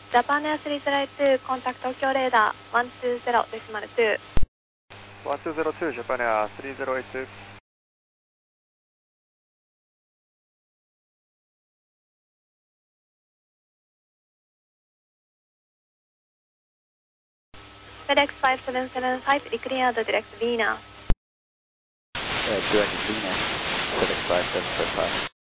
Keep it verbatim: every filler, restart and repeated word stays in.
Japan Air three zero eight two, contact Tokyo radar one two zero decimal two. one two zero two, Japan Air three zero eight two. FedEx five seven seven five, declared direct Vienna. Uh, direct Venus, FedEx five seven seven five.